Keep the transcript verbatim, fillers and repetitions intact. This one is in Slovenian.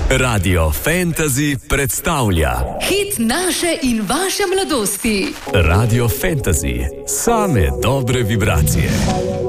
Radio Fantasy predstavlja hit naše in vaše mladosti. Radio Fantasy, same dobre vibracije.